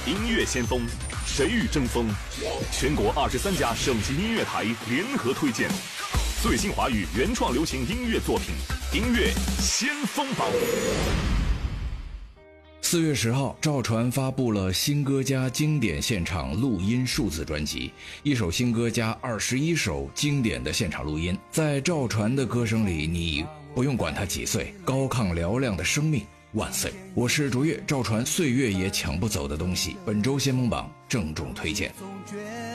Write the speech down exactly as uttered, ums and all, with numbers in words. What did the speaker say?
音乐先锋，谁与争锋？全国二十三家省级音乐台联合推荐最新华语原创流行音乐作品，音乐先锋榜。 四月十号，赵传发布了新歌加经典现场录音数字专辑，一首新歌加二十一首经典的现场录音。在赵传的歌声里，你不用管他几岁，高亢嘹亮的生命万岁！我是卓越，赵传岁月也抢不走的东西，本周先锋榜郑重推荐。